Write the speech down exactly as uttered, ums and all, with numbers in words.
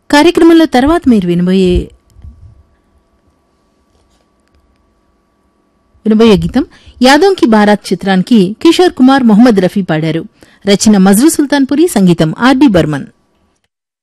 కార్యక్రమంలో తర్వాత మీరు వినబోయే వినబోయే గీతం యాదోంకి బారాత్ చిత్రానికి కిషోర్ కుమార్ మొహమ్మద్ రఫీ పాడారు. రచన మజ్రూ సుల్తాన్పురి, సంగీతం ఆర్ డి బర్మన్.